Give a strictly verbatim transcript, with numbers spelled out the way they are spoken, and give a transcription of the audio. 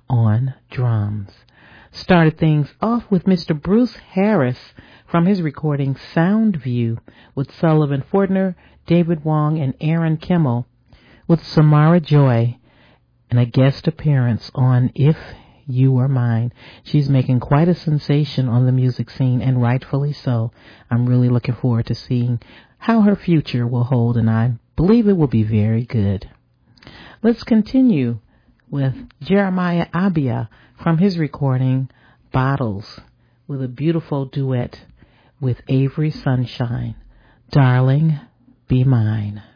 on drums. Started things off with Mister Bruce Harris from his recording Sound View with Sullivan Fortner, David Wong, and Aaron Kimmel, with Samara Joy and a guest appearance on If You Were Mine. She's making quite a sensation on the music scene, and rightfully so. I'm really looking forward to seeing how her future will hold, and I believe it will be very good. Let's continue with Jeremiah Abia from his recording Bottles with a beautiful duet with Avery Sunshine, Darling, Be Mine.